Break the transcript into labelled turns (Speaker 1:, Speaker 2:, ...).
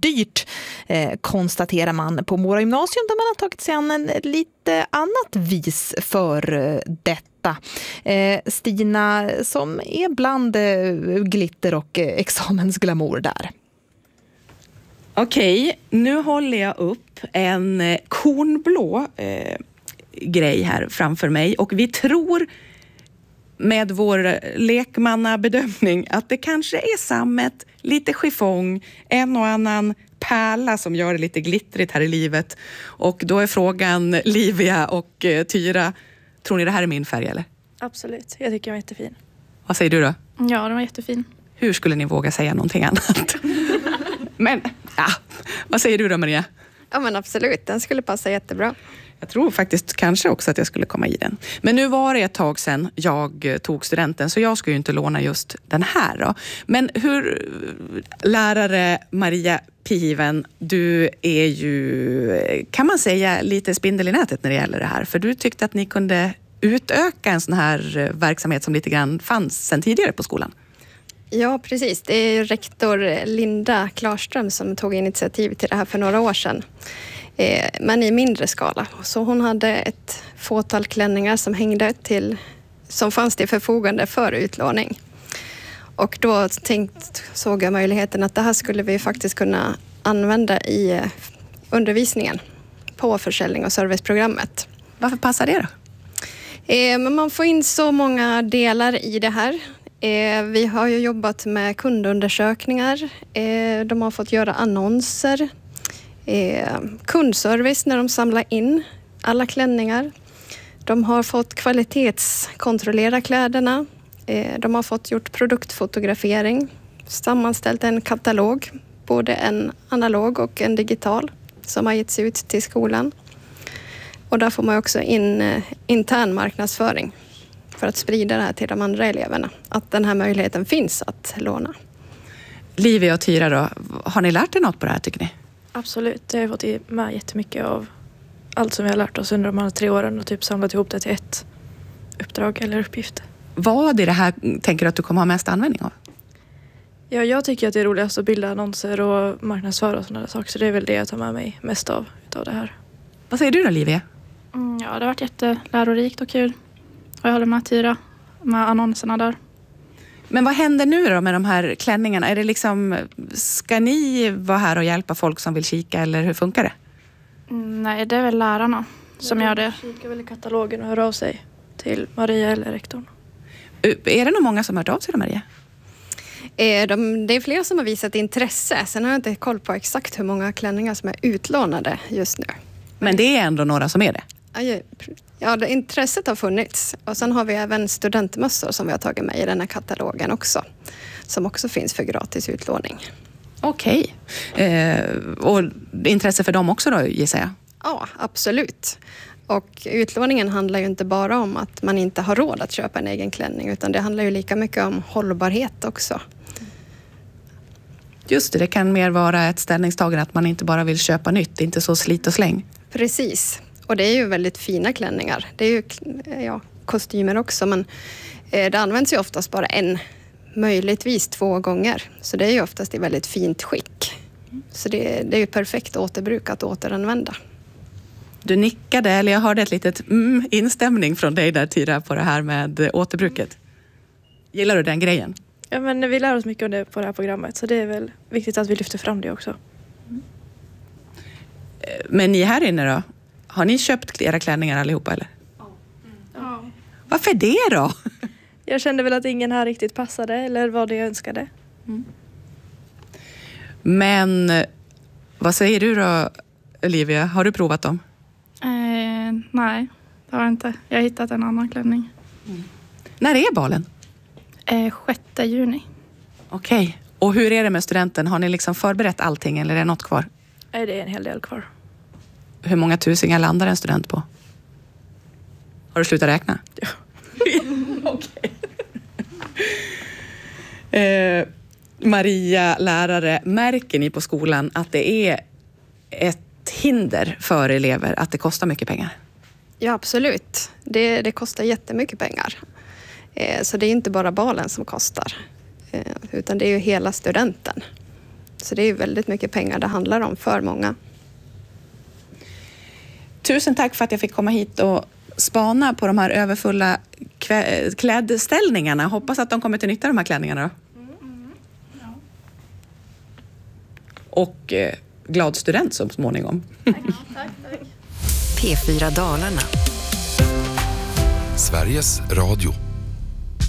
Speaker 1: dyrt, konstaterar man på Mora gymnasium, där man har tagit sig an en lite annat vis för detta. Stina, som är bland glitter och examensglamour där.
Speaker 2: Okej, nu håller jag upp en kornblå grej här framför mig, och vi tror med vår lekmannabedömning att det kanske är sammet, lite chiffong, en och annan pärla som gör det lite glittrigt här i livet. Och då är frågan, Livia och Tyra, tror ni det här är min färg eller?
Speaker 3: Absolut, jag tycker den var jättefin.
Speaker 2: Vad säger du då?
Speaker 3: Ja, den var jättefin.
Speaker 2: Hur skulle ni våga säga någonting annat? Men, ja, vad säger du då, Maria?
Speaker 4: Ja, men absolut, den skulle passa jättebra.
Speaker 2: Jag tror faktiskt kanske också att jag skulle komma i den. Men nu var det ett tag sedan jag tog studenten, så jag ska ju inte låna just den här då. Men hur, lärare Maria Pihiven, du är ju, kan man säga, lite spindel i nätet när det gäller det här. För du tyckte att ni kunde utöka en sån här verksamhet som lite grann fanns sedan tidigare på skolan.
Speaker 4: Ja, precis. Det är rektor Linda Klarström som tog initiativ till det här för några år sedan. Men i mindre skala. Så hon hade ett fåtal klänningar som fanns till förfogande för utlåning. Och då såg jag möjligheten att det här skulle vi faktiskt kunna använda i undervisningen på försäljning och serviceprogrammet.
Speaker 2: Varför passar det då?
Speaker 4: Men man får in så många delar i det här. Vi har ju jobbat med kundundersökningar. De har fått göra annonser. Kundservice när de samlar in alla klänningar. De har fått kvalitetskontrollera kläderna. De har fått gjort produktfotografering. Sammanställt en katalog. Både en analog och en digital. Som har getts ut till skolan. Och där får man också in intern marknadsföring. För att sprida det här till de andra eleverna. Att den här möjligheten finns att låna.
Speaker 2: Livia och Tyra då, har ni lärt er något på det här tycker ni?
Speaker 3: Absolut, jag har fått med jättemycket av allt som vi har lärt oss under de här 3 åren och typ samlat ihop det till ett uppdrag eller uppgift.
Speaker 2: Vad i det här tänker du att du kommer ha mest användning av?
Speaker 3: Ja, jag tycker att det är roligast att bilda annonser och marknadsföra och sådana saker. Så det är väl det jag tar med mig mest av det här.
Speaker 2: Vad säger du då, Livia?
Speaker 5: Ja, det har varit jättelärorikt och kul. Och jag håller med Tyra med annonserna där.
Speaker 2: Men vad händer nu då med de här klänningarna? Är det liksom, ska ni vara här och hjälpa folk som vill kika eller hur funkar det?
Speaker 5: Nej, det är väl lärarna som gör det.
Speaker 3: Kika väl i katalogen och höra av sig till Maria eller rektorn.
Speaker 2: Är det nog många som har hört av sig då, Maria?
Speaker 4: Det är flera som har visat intresse. Sen har jag inte koll på exakt hur många klänningar som är utlånade just nu.
Speaker 2: Men det är ändå några som är det?
Speaker 4: Ja, intresset har funnits. Och sen har vi även studentmössor som vi har tagit med i den här katalogen också. Som också finns för gratis utlåning.
Speaker 2: Okej. Och intresse för dem också då, gissar jag?
Speaker 4: Ja, absolut. Och utlåningen handlar ju inte bara om att man inte har råd att köpa en egen klänning. Utan det handlar ju lika mycket om hållbarhet också.
Speaker 2: Just det kan mer vara ett ställningstagande att man inte bara vill köpa nytt. Inte så slit och släng.
Speaker 4: Precis. Och det är ju väldigt fina klänningar. Det är ju kostymer också. Men det används ju oftast bara möjligtvis 2 gånger. Så det är ju oftast i väldigt fint skick. Så det är ju perfekt återbruk att återanvända.
Speaker 2: Du nickade, eller jag hörde ett litet instämning från dig där, Tyra, på det här med återbruket. Gillar du den grejen?
Speaker 3: Ja, men vi lär oss mycket om det på det här programmet. Så det är väl viktigt att vi lyfter fram det också.
Speaker 2: Men ni här inne då? Har ni köpt era klänningar allihopa eller?
Speaker 3: Ja.
Speaker 2: Varför det då?
Speaker 3: Jag kände väl att ingen här riktigt passade eller vad det jag önskade.
Speaker 2: Men vad säger du då, Olivia? Har du provat dem?
Speaker 5: Nej, det har jag inte. Jag har hittat en annan klänning.
Speaker 2: När är balen?
Speaker 5: 6 juni.
Speaker 2: Okej. Och hur är det med studenten? Har ni liksom förberett allting eller är det något kvar?
Speaker 3: Nej, det är en hel del kvar.
Speaker 2: Hur många tusingar landar en student på? Har du slutat räkna?
Speaker 3: Ja.
Speaker 2: Okej. Maria, lärare, märker ni på skolan att det är ett hinder för elever att det kostar mycket pengar?
Speaker 4: Ja, absolut. Det kostar jättemycket pengar. Så det är inte bara balen som kostar. Utan det är ju hela studenten. Så det är väldigt mycket pengar det handlar om för många.
Speaker 2: Tusen tack för att jag fick komma hit och spana på de här överfulla klädställningarna. Hoppas att de kommer till nytta, de här klänningarna då.
Speaker 5: Ja.
Speaker 2: Och glad student så småningom.
Speaker 5: Tack.
Speaker 6: P4 Dalarna.
Speaker 7: Sveriges Radio.